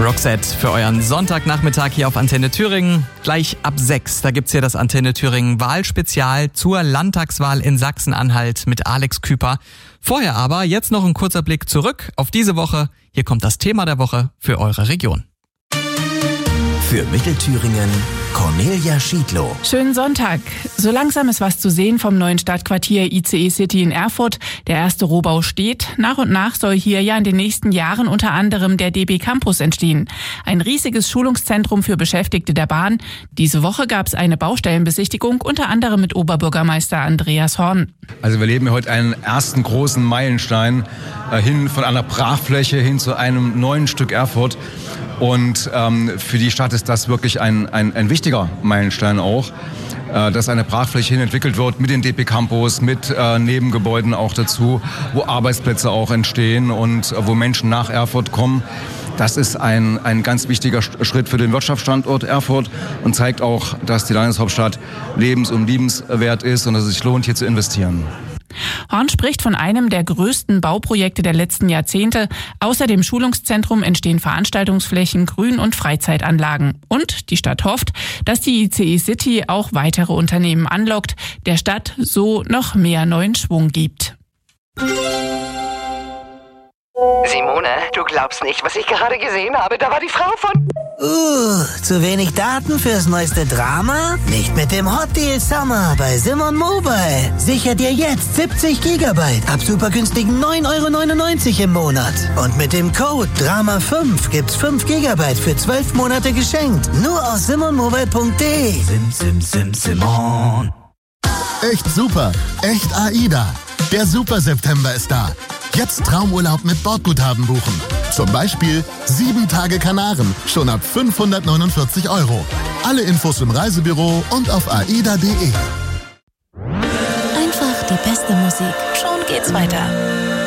Roxette für euren Sonntagnachmittag hier auf Antenne Thüringen. Gleich ab 6, da gibt's hier das Antenne Thüringen Wahlspezial zur Landtagswahl in Sachsen-Anhalt mit Alex Küper. Vorher aber jetzt noch ein kurzer Blick zurück auf diese Woche. Hier kommt das Thema der Woche für eure Region. Für Mittelthüringen Cornelia Schiedlow. Schönen Sonntag. So langsam ist was zu sehen vom neuen Stadtquartier ICE City in Erfurt. Der erste Rohbau steht. Nach und nach soll hier ja in den nächsten Jahren unter anderem der DB Campus entstehen. Ein riesiges Schulungszentrum für Beschäftigte der Bahn. Diese Woche gab es eine Baustellenbesichtigung, unter anderem mit Oberbürgermeister Andreas Horn. Also wir erleben heute einen ersten großen Meilenstein hin von einer Brachfläche hin zu einem neuen Stück Erfurt. Und für die Stadt ist das wirklich ein wichtiger Meilenstein auch, dass eine Brachfläche hin entwickelt wird mit dem DB Campus, mit Nebengebäuden auch dazu, wo Arbeitsplätze auch entstehen und wo Menschen nach Erfurt kommen. Das ist ein ganz wichtiger Schritt für den Wirtschaftsstandort Erfurt und zeigt auch, dass die Landeshauptstadt lebens- und liebenswert ist und dass es sich lohnt, hier zu investieren. Horn spricht von einem der größten Bauprojekte der letzten Jahrzehnte. Außer dem Schulungszentrum entstehen Veranstaltungsflächen, Grün- und Freizeitanlagen. Und die Stadt hofft, dass die ICE City auch weitere Unternehmen anlockt, der Stadt so noch mehr neuen Schwung gibt. Simone, du glaubst nicht, was ich gerade gesehen habe. Da war die Frau von... Zu wenig Daten fürs neueste Drama? Nicht mit dem Hot Deal Summer bei Simon Mobile. Sicher dir jetzt 70 Gigabyte ab super günstigen 9,99 € im Monat. Und mit dem Code DRAMA5 gibt's 5 Gigabyte für 12 Monate geschenkt. Nur aus simonmobile.de. Simon. Echt super, echt AIDA. Der Super September ist da. Jetzt Traumurlaub mit Bordguthaben buchen. Zum Beispiel 7 Tage Kanaren, schon ab 549 €. Alle Infos im Reisebüro und auf aida.de. Einfach die beste Musik. Schon geht's weiter.